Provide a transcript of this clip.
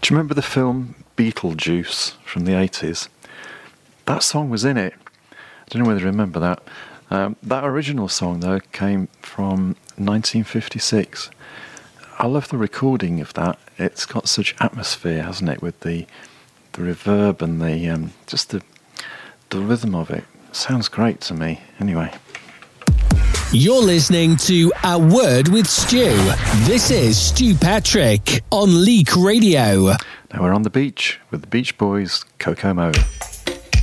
you remember the film Beetlejuice from the 80s? That song was in it. I don't know whether you remember that. That original song, though, came from 1956. I love the recording of that. It's got such atmosphere, hasn't it, with the reverb and the just the rhythm of it. Sounds great to me. Anyway. You're listening to A Word with Stu. This is Stu Patrick on Leak Radio. Now we're on the beach with the Beach Boys, Kokomo.